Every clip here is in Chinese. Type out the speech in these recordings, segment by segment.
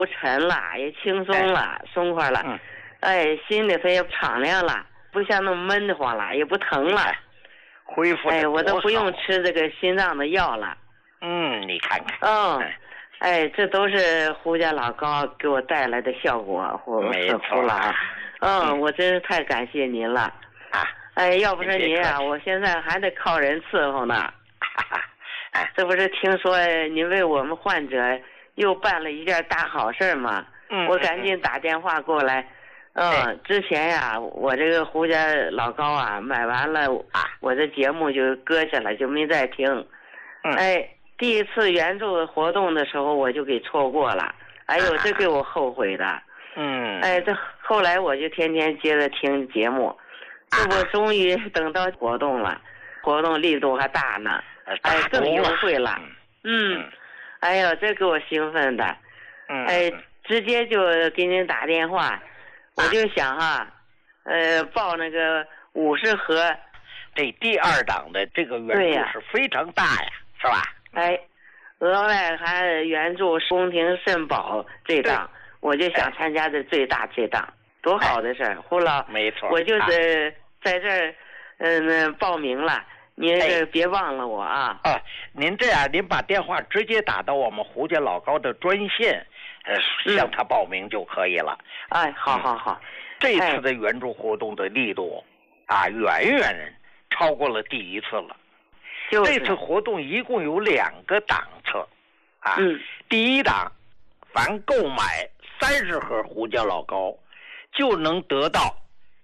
不沉了，也轻松了，松快了。心里头也敞亮了，不像那么闷得慌了，也不疼了。 恢复了。 我都不用吃这个心脏的药了。 你看看。 这都是胡家老高给我带来的效果， 没错了。我真是太感谢您了。要不是您啊，我现在还得靠人伺候呢。这不是听说您为我们患者又办了一件大好事吗？我赶紧打电话过来。之前呀，我这个胡家老高啊，买完了我的节目就搁下了，就没再听。第一次援助活动的时候我就给错过了，这给我后悔的。这后来我就天天接着听节目，这不终于等到活动了，活动力度还大呢，更优惠了。这给我兴奋的。直接就给您打电话，我就想报那个50盒。 这第2档的这个援助是非常大呀，是吧？ 额外还援助宫廷肾宝这档，我就想参加这档，多好的事儿！胡老， 没错， 我就是在这儿报名了，您别忘了我啊！ 您这样，您把电话直接打到我们胡家老高的专线，向他报名就可以了。 好。 这次的援助活动的力度远远超过了第一次了。这次活动一共有2个档次，第一档，凡购买30盒胡家老高，就能得到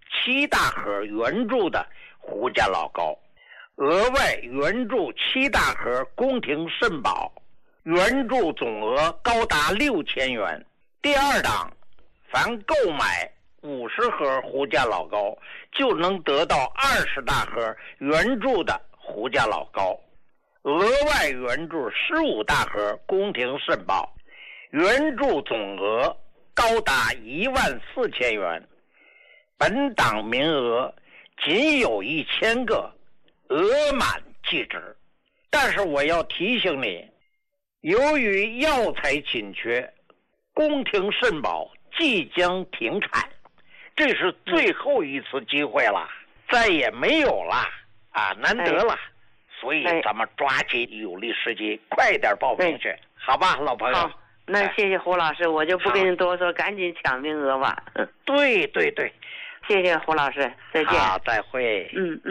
7大盒援助的胡家老高，额外援助7大盒宫廷肾宝，援助总额高达6000元。第2档，凡购买50盒胡家老高，就能得到20大盒援助的胡家老高，额外援助15大盒宫廷肾宝，援助总额高达14000元。本档名额仅有1000个，额满即止。但是我要提醒你，由于药材紧缺，宫廷肾宝即将停产，这是最后一次机会了，再也没有了难得了。所以咱们抓紧有利时机，快点报名去，好吧，老朋友。 好，那谢谢胡老师，我就不跟你多说，赶紧抢名额吧。 对， 谢谢胡老师，再见。 好，再会。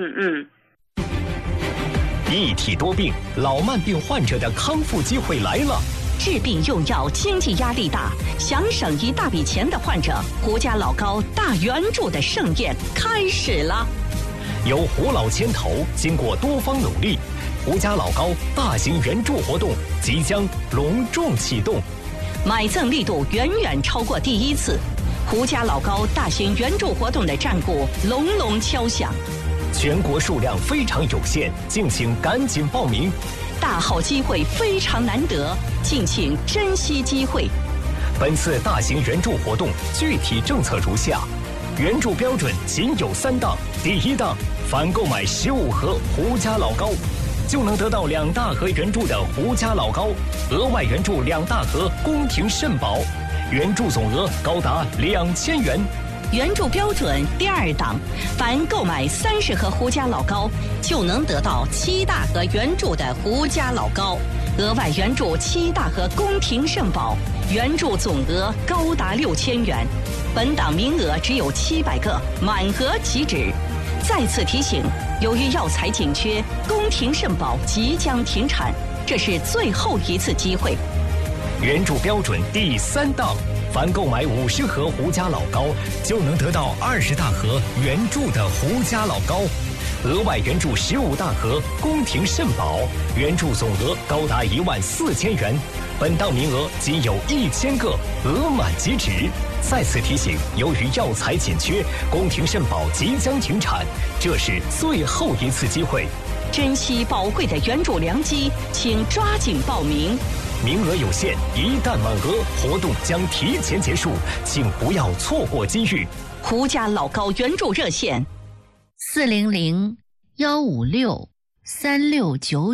一体多病，老慢病患者的康复机会来了。 治病用药经济压力大，想省一大笔钱的患者，胡家老高大援助的盛宴开始了。 由胡老牵头，经过多方努力，胡家老高大型援助活动即将隆重启动。 买赠力度远远超过第一次，胡家老高大型援助活动的战鼓隆隆敲响。 全国数量非常有限，敬请赶紧报名。 大好机会非常难得，敬请珍惜机会。 本次大型援助活动具体政策如下：援助标准仅有3档。第1档，凡购买15盒胡家老高，就能得到2大盒援助的胡家老高，额外援助2大盒宫廷肾宝，援助总额高达2000元。 援助标准第2档，凡购买30盒胡家老高，就能得到7大盒援助的胡家老高，额外援助7大盒宫廷肾宝，援助总额高达6000元。本档名额只有700个，满额即止。再次提醒，由于药材紧缺，宫廷肾宝即将停产，这是最后一次机会。 援助标准第3档，凡购买50盒胡家老高，就能得到20大盒援助的胡家老高，额外援助15大盒宫廷肾宝，援助总额高达14000元。本档名额仅有1000个，额满即止。再次提醒，由于药材紧缺，宫廷肾宝即将停产，这是最后一次机会。 珍惜宝贵的援助良机，请抓紧报名。 名额有限，一旦满额，活动将提前结束，请不要错过机遇。 胡家老高援助热线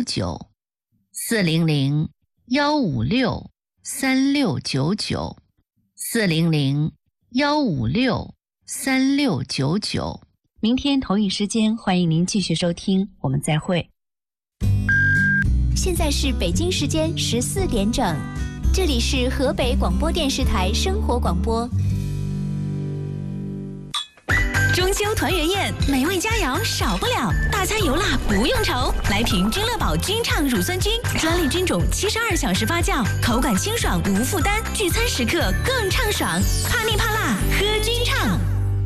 ：400-156-3699，400-156-3699。 400-156-3699。 明天同一时间，欢迎您继续收听，我们再会。 现在是北京时间14点整，这里是河北广播电视台生活广播。 中秋团圆宴，美味佳肴少不了，大餐油辣不用愁。来瓶君乐宝君畅乳酸菌，专利菌种，72小时发酵，口感清爽无负担，聚餐时刻更畅爽。怕腻怕辣，喝君畅。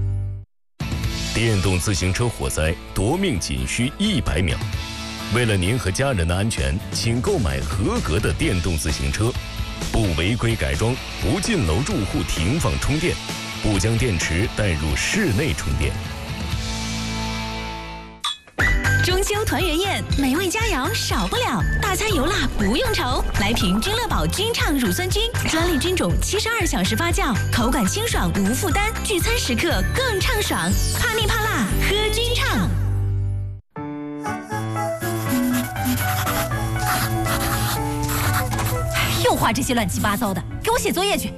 电动自行车火灾夺命仅需100秒。为了您和家人的安全，请购买合格的电动自行车，不违规改装，不进楼住户停放充电，不将电池带入室内充电。 中秋团圆宴，美味佳肴少不了，大餐油辣不用愁。来瓶君乐宝君畅乳酸菌，专利菌种，72小时发酵，口感清爽无负担，聚餐时刻更畅爽。怕腻怕辣，喝君畅。 又画这些乱七八糟的，给我写作业去。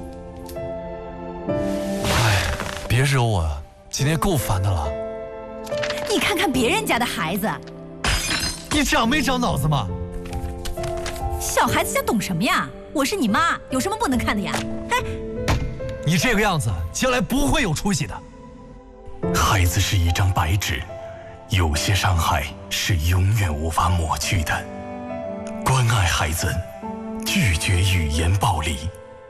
别惹我，今天够烦的了。 你看看别人家的孩子， 你长没长脑子吗？ 小孩子家懂什么呀？我是你妈，有什么不能看的呀？哎， 你这个样子，将来不会有出息的。 孩子是一张白纸，有些伤害是永远无法抹去的。关爱孩子，拒绝语言暴力。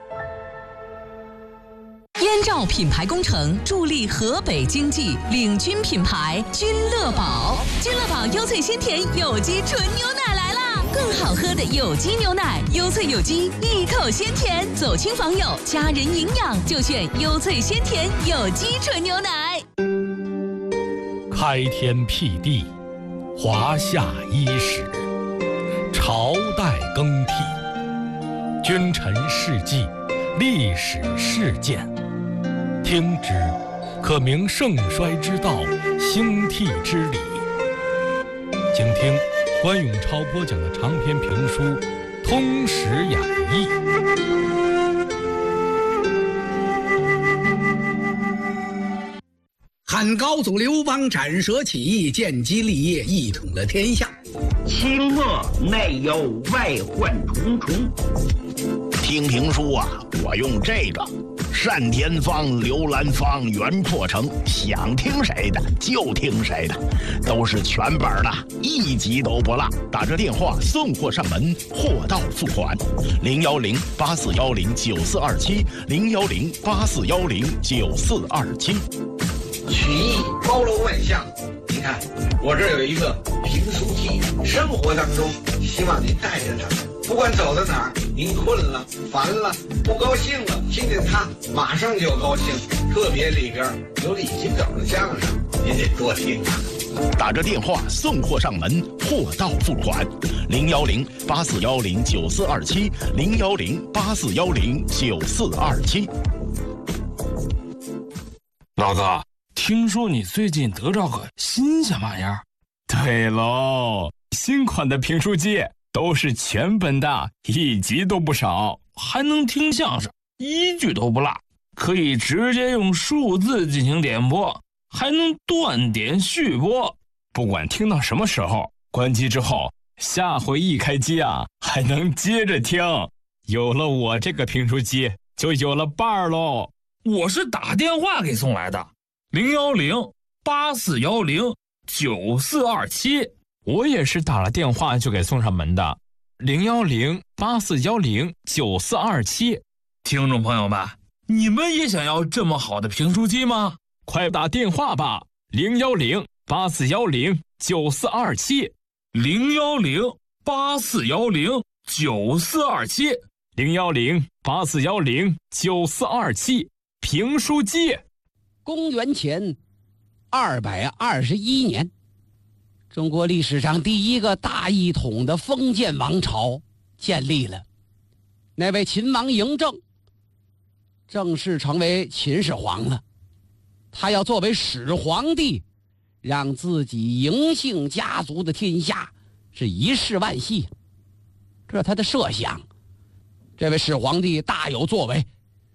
燕赵品牌工程助力河北经济，领军品牌君乐宝。君乐宝优萃鲜甜有机纯牛奶来啦！更好喝的有机牛奶，优萃有机，一口鲜甜，走亲访友，家人营养就选优萃鲜甜有机纯牛奶。 开天辟地，华夏伊始，朝代更替，君臣事迹，历史事件。听之，可明盛衰之道，兴替之理。请听关永超播讲的长篇评书《通史演义》。 汉高祖刘邦斩蛇起义，建基立业，一统了天下。 清末内忧外患重重。 听评书啊，我用这个单田芳、刘兰芳、袁破城，想听谁的就听谁的，都是全本的，一集都不落。打这电话送货上门，货到付款。010-8410-9427，010-8410-9427。 曲艺包罗万象，你看我这有一个评书机，生活当中希望您带着它，不管走到哪儿，您困了、烦了、不高兴了，听见它马上就高兴。特别里边有李金斗的相声，您得多听啊。 打着电话送货上门，货到付款。010-8410-9427，010-8410-9427。 老哥，听说你最近得着个新鲜玩意儿？ 对喽，新款的评书机都是全本的，一集都不少， 还能听相声，一句都不落，可以直接用数字进行点播，还能断点续播。 不管听到什么时候，关机之后，下回一开机啊，还能接着听。有了我这个评书机，就有了伴儿喽。 我是打电话给送来的，010-8410-9427。 我也是打了电话就给送上门的，010-8410-9427。 听众朋友们，你们也想要这么好的评书机吗？ 快打电话吧，010-8410-9427， 010-8410-9427， 010-8410-9427。评书机。 公元前221年，中国历史上第一个大一统的封建王朝建立了。那位秦王嬴政正式成为秦始皇了。他要作为始皇帝，让自己嬴姓家族的天下是一世万系，这是他的设想。这位始皇帝大有作为，